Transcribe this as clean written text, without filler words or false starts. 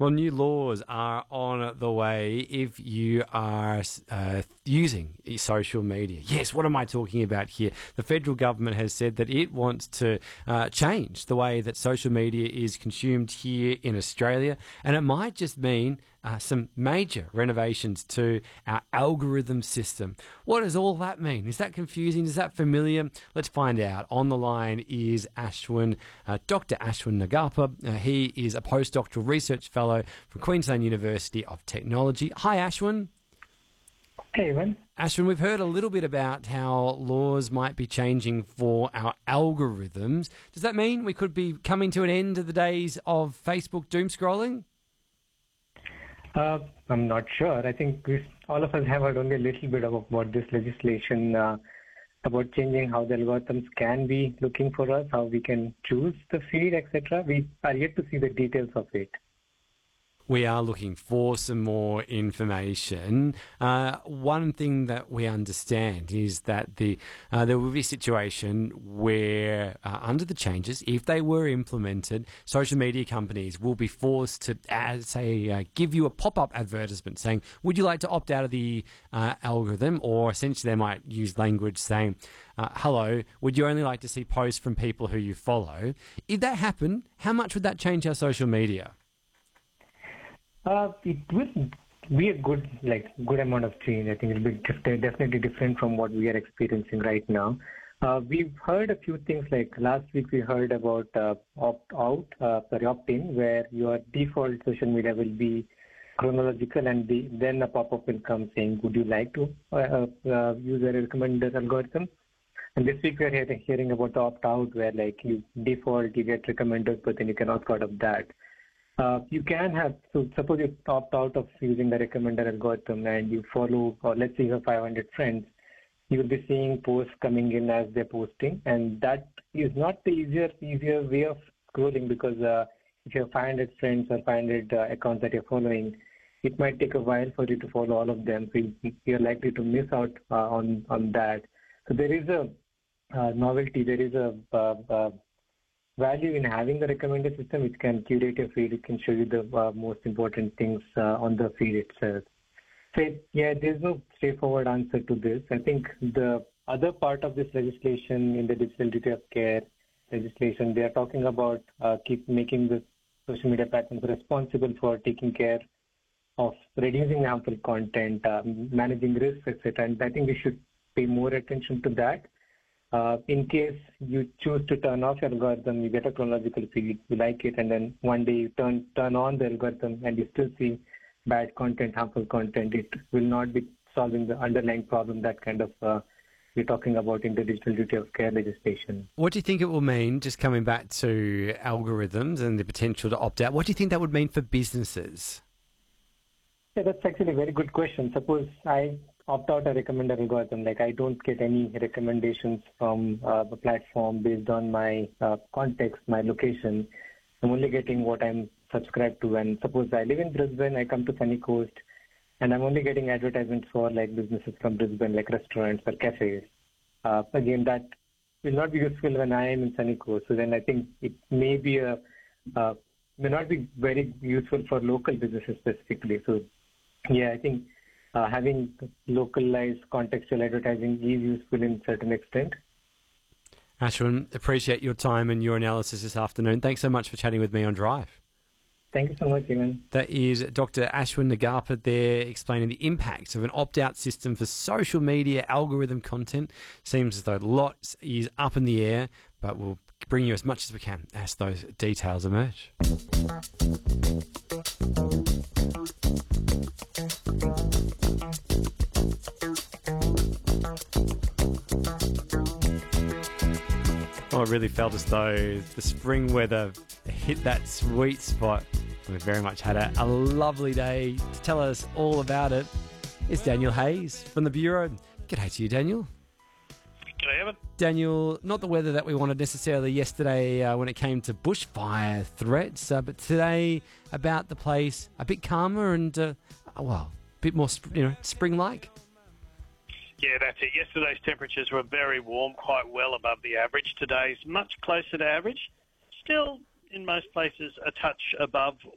Well, new laws are on the way if you are using social media. Yes, what am I talking about here? The federal government has said that it wants to change the way that social media is consumed here in Australia, and it might just mean some major renovations to our algorithm system. What does all that mean? Is that confusing? Is that familiar? Let's find out. On the line is Ashwin, Dr. Ashwin Nagapa. He is a postdoctoral research fellow from Queensland University of Technology. Hi, Ashwin. Hey, Evan. Ashwin, we've heard a little bit about how laws might be changing for our algorithms. Does that mean we could be coming to an end of the days of Facebook doom scrolling? I'm not sure. I think all of us have heard only a little bit about this legislation, about changing how the algorithms can be looking for us, how we can choose the feed, etc. We are yet to see the details of it. We are looking for some more information. One thing that we understand is that there will be a situation where, under the changes, if they were implemented, social media companies will be forced to, give you a pop-up advertisement saying, would you like to opt out of the algorithm? Or essentially they might use language saying, hello, would you only like to see posts from people who you follow? If that happened, how much would that change our social media? It will be a good amount of change. I think it will be definitely different from what we are experiencing right now. We've heard a few things. Like last week, we heard about opt-in, where your default social media will be chronological, and then a pop-up will come saying, "Would you like to use a recommended algorithm?" And this week, we're hearing about the opt-out, where you default, you get recommended, but then you can opt out of that. You can have, so suppose you opt out of using the recommender algorithm and you follow, or let's say you have 500 friends, you will be seeing posts coming in as they're posting, and that is not the easier way of scrolling, because if you have 500 friends or 500 accounts that you're following, it might take a while for you to follow all of them, so you're likely to miss out on that. So there is a novelty, there is a value in having the recommender system, which can curate your feed. It can show you the most important things on the feed itself. So, yeah, there's no straightforward answer to this. I think the other part of this legislation in the digital duty of care legislation, they are talking about keep making the social media platforms responsible for taking care of reducing harmful content, managing risks, etc. And I think we should pay more attention to that. In case you choose to turn off your algorithm, you get a chronological feed, you like it, and then one day you turn on the algorithm and you still see bad content, harmful content, it will not be solving the underlying problem that kind of we're talking about in the digital duty of care legislation. What do you think it will mean, just coming back to algorithms and the potential to opt out, what do you think that would mean for businesses? Yeah, that's actually a very good question. Suppose I opt out a recommender algorithm, I don't get any recommendations from the platform based on my context, my location. I'm only getting what I'm subscribed to. And suppose I live in Brisbane, I come to Sunny Coast, and I'm only getting advertisements for businesses from Brisbane, like restaurants or cafes. Again, that will not be useful when I am in Sunny Coast. So then I think it may not be very useful for local businesses specifically. So yeah, I think having localized contextual advertising is useful in certain extent. Ashwin, appreciate your time and your analysis this afternoon. Thanks so much for chatting with me on Drive. Thank you so much, Evan. That is Dr. Ashwin Nagapa there, explaining the impacts of an opt-out system for social media algorithm content. Seems as though lots is up in the air, but we'll bring you as much as we can as those details emerge. Oh, it really felt as though the spring weather hit that sweet spot. We very much had a lovely day. To tell us all about it is Daniel Hayes from the Bureau. G'day to you, Daniel. G'day, Evan. Daniel, not the weather that we wanted necessarily yesterday when it came to bushfire threats, but today about the place a bit calmer and, a bit more, spring-like. Yeah, that's it. Yesterday's temperatures were very warm, quite well above the average. Today's much closer to average. Still, in most places, a touch above